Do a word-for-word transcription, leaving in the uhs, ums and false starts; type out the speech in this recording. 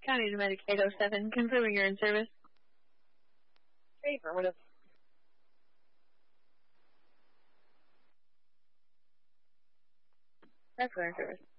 County to Medicaid oh seven, confirming you're in service. Okay, affirmative. That's in service.